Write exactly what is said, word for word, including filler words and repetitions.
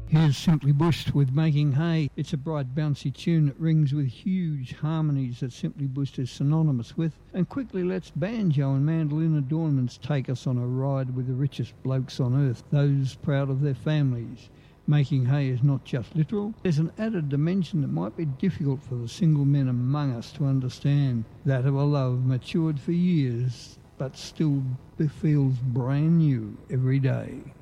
Here's Simply Bush with Making Hay. It's a bright, bouncy tune that rings with huge harmonies that Simply Bush is synonymous with, and quickly lets banjo and mandolin adornments take us on a ride with the richest blokes on earth, those proud of their families. Making hay is not just literal. There's an added dimension that might be difficult for the single men among us to understand, that of a love matured for years but still feels brand new every day.